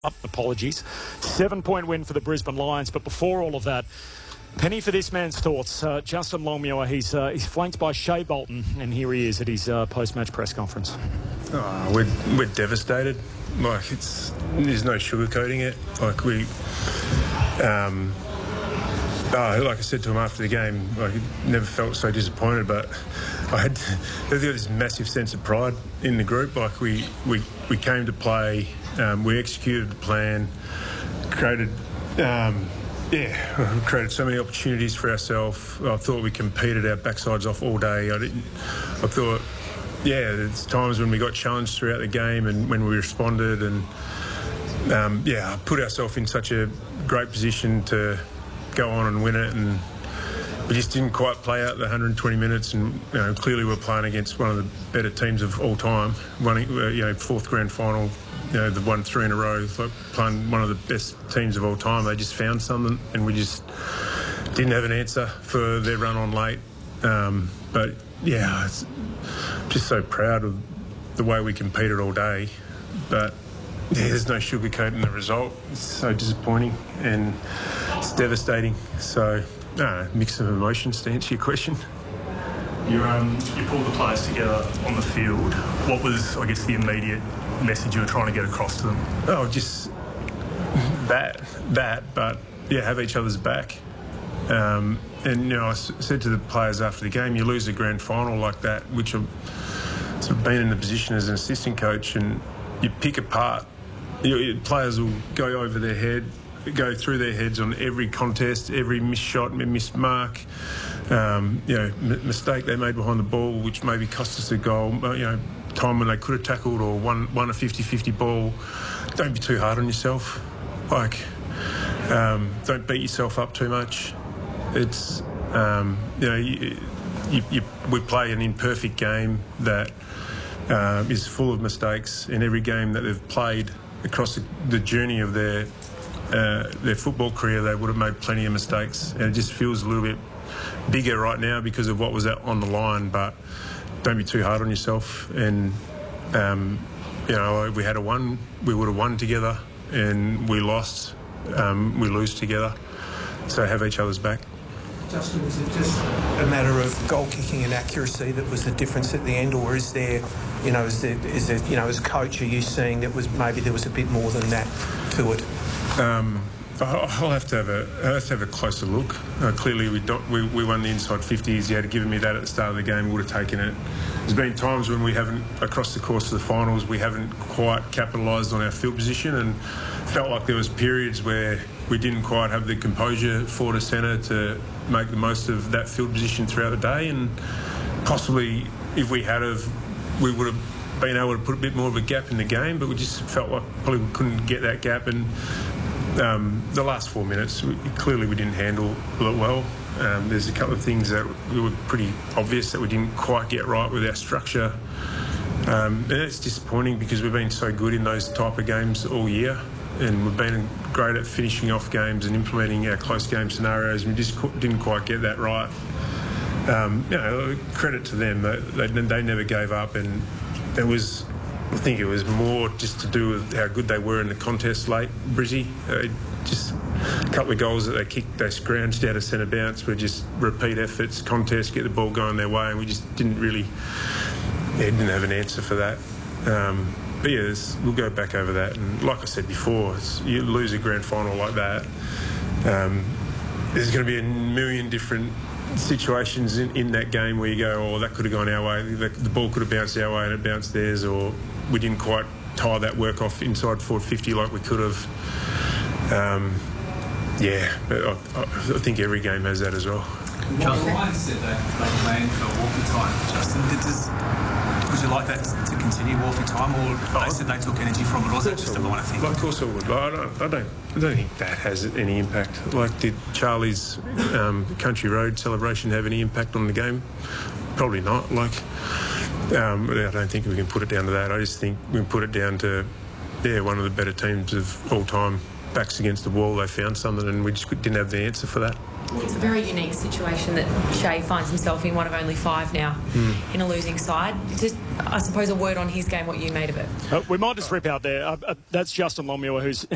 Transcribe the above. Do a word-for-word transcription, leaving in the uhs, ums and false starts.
Up, apologies. Seven-point win for the Brisbane Lions. But before all of that, penny for this man's thoughts. Uh, Justin Longmuir, he's, uh, he's flanked by Shea Bolton, and here he is at his uh, post-match press conference. Oh, we're, we're devastated. Like, it's there's no sugarcoating it. Like, we... Um, oh, like I said to him after the game, like, I never felt so disappointed, but I had there's this massive sense of pride in the group. Like, we, we, we came to play... Um, we executed the plan, created, um, yeah, created so many opportunities for ourselves. I thought we competed our backsides off all day. I didn't. I thought, yeah, there's times when we got challenged throughout the game and when we responded, and um, yeah, put ourselves in such a great position to go on and win it, and we just didn't quite play out the one hundred twenty minutes. And you know, clearly we're playing against one of the better teams of all time, running, you know, fourth grand final. You know, they've won three in a row, like playing one of the best teams of all time. They just found something, and we just didn't have an answer for their run on late. Um, but, yeah, it's just so proud of the way we competed all day. But, yeah, there's no sugarcoating the result. It's so disappointing, and it's devastating. So, no, mix of emotions to answer your question. You um, you pulled the players together on the field. What was, I guess, the immediate message you were trying to get across to them? Oh, just that, that, but yeah, have each other's back. Um, and, you know, I s- said to the players after the game, you lose a grand final like that, which I've sort of been in the position as an assistant coach, and you pick apart. You, you, players will go over their head, go through their heads on every contest, every missed shot, missed mark, um, you know, m- mistake they made behind the ball, which maybe cost us a goal, you know, time when they could have tackled or won, won a fifty-fifty ball. Don't be too hard on yourself. Like, um, don't beat yourself up too much. It's, um, you know, you, you, you, we play an imperfect game that uh, is full of mistakes. In every game that they've played across the, the journey of their uh, their football career, they would have made plenty of mistakes. And it just feels a little bit bigger right now because of what was on the line. But don't be too hard on yourself. And, um, you know, if we had a one, we would have won together, and we lost, um, we lose together. So have each other's back. Justin, was it just a matter of goal kicking and accuracy that was the difference at the end, or is there, you know, is there, is there, you know, as coach, are you seeing that was maybe there was a bit more than that to it? Um, I'll have to have a I'll have to have a closer look. Uh, clearly, we, don't, we we won the inside fifties. You had given me that at the start of the game, we would have taken it. There's been times when we haven't, across the course of the finals, we haven't quite capitalised on our field position, and felt like there was periods where we didn't quite have the composure forward to centre to make the most of that field position throughout the day. And possibly, if we had have, we would have been able to put a bit more of a gap in the game, but we just felt like probably we couldn't get that gap. And Um, the last four minutes, we, clearly we didn't handle it well. Um, there's a couple of things that were pretty obvious that we didn't quite get right with our structure. Um, and it's disappointing because we've been so good in those type of games all year, and we've been great at finishing off games and implementing our close game scenarios, and we just didn't quite get that right. Um, you know, credit to them. They, they, they never gave up, and it was... I think it was more just to do with how good they were in the contest late, Brizzy. Uh, just a couple of goals that they kicked, they scrounged out of centre bounce were just repeat efforts, contest, get the ball going their way, and we just didn't really, yeah, didn't have an answer for that. Um, but yeah, we'll go back over that. And like I said before, it's, you lose a grand final like that, um, there's going to be a million different situations in, in that game where you go, oh, that could have gone our way, the, the ball could have bounced our way and it bounced theirs, or we didn't quite tie that work off inside forward fifty like we could have. Um, yeah, but I, I think every game has that as well. The Lions said that they planned for walking time. Justin, did this, would you like that to continue walking time, or they said they took energy from it, or was that just a minor thing? Of course I would. I don't, I don't, I don't think that has any impact. Like, did Charlie's um, Country Road celebration have any impact on the game? Probably not. Like, um, I don't think we can put it down to that. I just think we can put it down to, yeah, one of the better teams of all time. Backs against the wall, they found something, and we just didn't have the answer for that. It's a very unique situation that Shea finds himself in, one of only five now, mm. in a losing side. Just, I suppose, a word on his game, what you made of it. Uh, we might just rip out there. Uh, uh, that's Justin Longmuir, who's